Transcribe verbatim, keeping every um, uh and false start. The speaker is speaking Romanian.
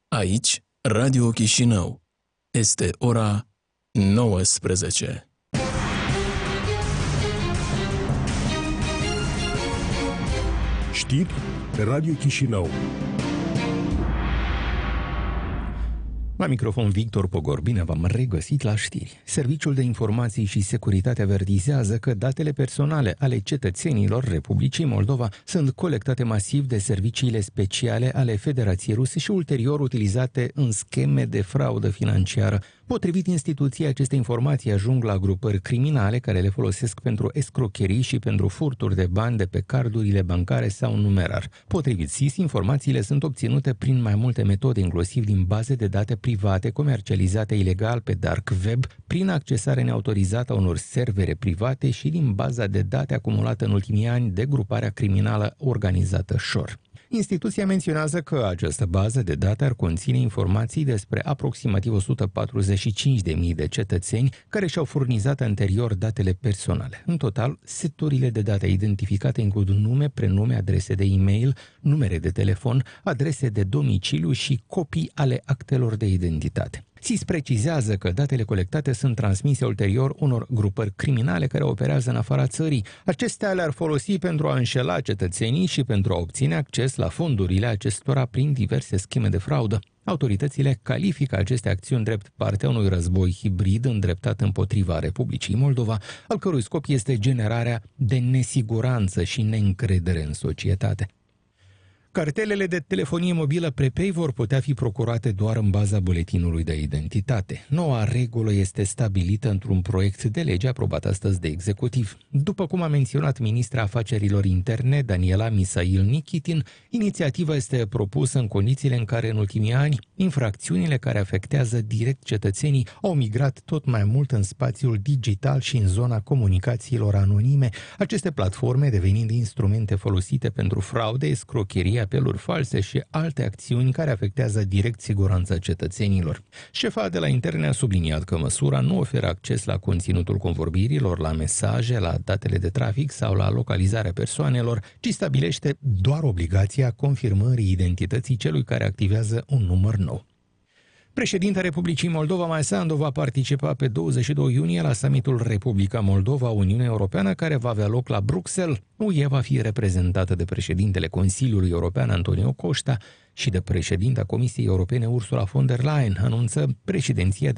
Aici, Radio Chișinău. Este ora nouăsprezece. Știri Radio Chișinău. La microfon Victor Pogor, bine v-am regăsit la știri. Serviciul de Informații și Securitate avertizează că datele personale ale cetățenilor Republicii Moldova sunt colectate masiv de serviciile speciale ale Federației Ruse și ulterior utilizate în scheme de fraudă financiară. Potrivit instituției, aceste informații ajung la grupări criminale care le folosesc pentru escrocherii și pentru furturi de bani de pe cardurile bancare sau numerar. Potrivit S I S, informațiile sunt obținute prin mai multe metode, inclusiv din baze de date private comercializate ilegal pe dark web, prin accesare neautorizată a unor servere private și din baza de date acumulată în ultimii ani de gruparea criminală organizată Șor. Instituția menționează că această bază de date ar conține informații despre aproximativ o sută patruzeci și cinci de mii de cetățeni care și-au furnizat anterior datele personale. În total, seturile de date identificate includ nume, prenume, adrese de e-mail, numere de telefon, adrese de domiciliu și copii ale actelor de identitate. S I S precizează că datele colectate sunt transmise ulterior unor grupări criminale care operează în afara țării. Acestea le-ar folosi pentru a înșela cetățenii și pentru a obține acces la fondurile acestora prin diverse scheme de fraudă. Autoritățile califică aceste acțiuni drept partea unui război hibrid îndreptat împotriva Republicii Moldova, al cărui scop este generarea de nesiguranță și neîncredere în societate. Cartelele de telefonie mobilă prepay vor putea fi procurate doar în baza buletinului de identitate. Noua regulă este stabilită într-un proiect de lege aprobat astăzi de executiv. După cum a menționat ministra afacerilor interne Daniela Misail Nikitin, inițiativa este propusă în condițiile în care în ultimii ani infracțiunile care afectează direct cetățenii au migrat tot mai mult în spațiul digital și în zona comunicațiilor anonime, aceste platforme devenind instrumente folosite pentru fraude, escrocherie, apeluri false și alte acțiuni care afectează direct siguranța cetățenilor. Șefa de la interne a subliniat că măsura nu oferă acces la conținutul convorbirilor, la mesaje, la datele de trafic sau la localizarea persoanelor, ci stabilește doar obligația confirmării identității celui care activează un număr nou. Președinta Republicii Moldova, Maia Sandu, va participa pe douăzeci și doi iunie la summitul Republica Moldova-Uniunea Europeană, care va avea loc la Bruxelles. U E va fi reprezentată de președintele Consiliului European, Antonio Costa, și de președinta Comisiei Europene, Ursula von der Leyen, anunță președinția de